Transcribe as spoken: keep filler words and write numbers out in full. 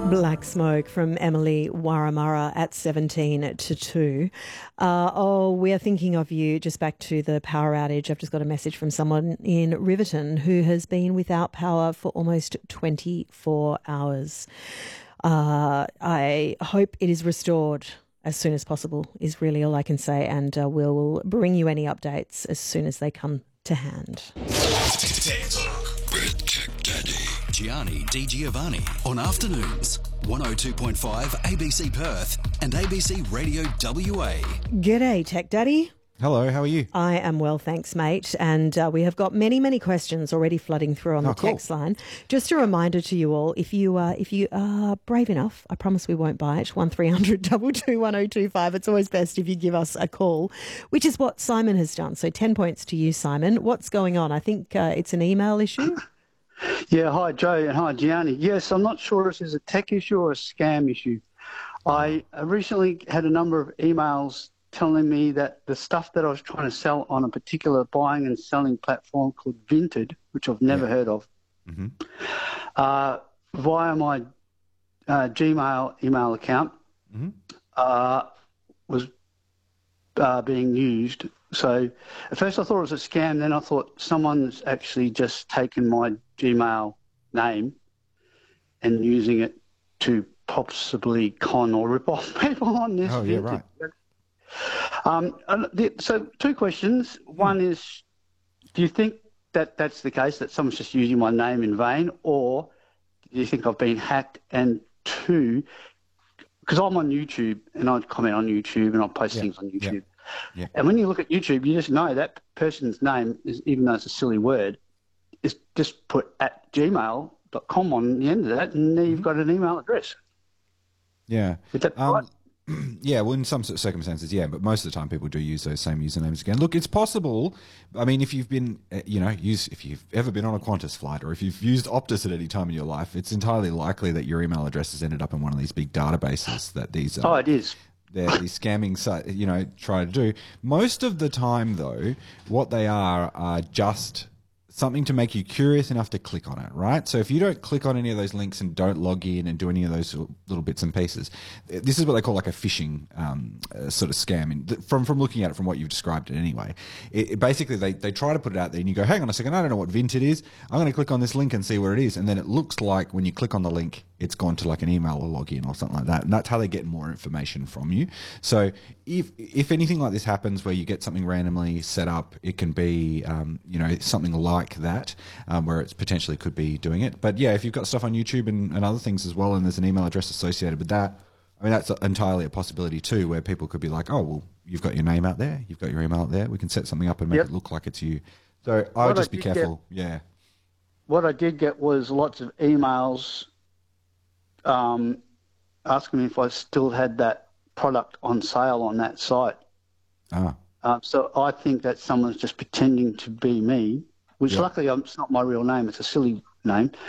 Black Smoke from Emily Waramara at seventeen to two. Uh, oh, we are thinking of you. Just back to the power outage. I've just got a message from someone in Riverton who has been without power for almost twenty-four hours. Uh, I hope it is restored as soon as possible is really all I can say, and uh, we'll bring you any updates as soon as they come to hand. Gianni Di Giovanni on afternoons, one oh two point five A B C Perth and A B C Radio W A. G'day, Tech Daddy. Hello, how are you? I am well, thanks, mate. And uh, we have got many, many questions already flooding through on Oh, the cool. text line. Just a reminder to you all, if you uh, if you are brave enough, I promise we won't bite, one three hundred two two one oh two five. It's always best if you give us a call, which is what Simon has done. So ten points to you, Simon. What's going on? I think uh, it's an email issue. Yeah, hi Joe and hi Gianni. Yes, I'm not sure if this is a tech issue or a scam issue. I uh, recently had a number of emails telling me that the stuff that I was trying to sell on a particular buying and selling platform called Vinted, which I've never Yeah. heard of, Mm-hmm. uh, via my uh, Gmail email account, Mm-hmm. uh, was uh, being used. So at first I thought it was a scam, then I thought someone's actually just taken my Gmail name and using it to possibly con or rip off people on this. Oh, yeah, Vinted. right. Um, and the, so two questions. One is, do you think that that's the case, that someone's just using my name in vain, or do you think I've been hacked? And two, because I'm on YouTube and I comment on YouTube and I post Yeah, things on yeah, YouTube. yeah. And when you look at YouTube, you just know that person's name, is, even though it's a silly word, is just put at gmail dot com on the end of that, and there you've got an email address. Yeah. Is that Um, right? Yeah, well, in some sort of circumstances, yeah, but most of the time people do use those same usernames again. Look, it's possible. I mean, if you've been, uh, you know, use if you've ever been on a Qantas flight or if you've used Optus at any time in your life, it's entirely likely that your email address has ended up in one of these big databases that these um, Oh, it is. they're these scamming site, you know, try to do. Most of the time, though, what they are are just something to make you curious enough to click on it, right? So if you don't click on any of those links and don't log in and do any of those little bits and pieces, this is what they call like a phishing um, uh, sort of scam. And from from looking at it, from what you've described it anyway, it, it basically they, they try to put it out there and you go, hang on a second, I don't know what Vinted is. I'm going to click on this link and see where it is. And then it looks like when you click on the link, it's gone to like an email or login or something like that. And that's how they get more information from you. So if if anything like this happens where you get something randomly set up, it can be, um, you know, something like that, um, where it's potentially could be doing it. But yeah, if you've got stuff on YouTube and, and other things as well, and there's an email address associated with that, I mean, that's entirely a possibility too, where people could be like, oh, well, you've got your name out there, you've got your email out there, we can set something up and make Yep. it look like it's you. So I would What I just be did get- careful. Yeah. What I did get was lots of emails um, asking me if I still had that product on sale on that site. Ah. Uh, so I think that someone's just pretending to be me, which Yeah. luckily um, it's not my real name. It's a silly name.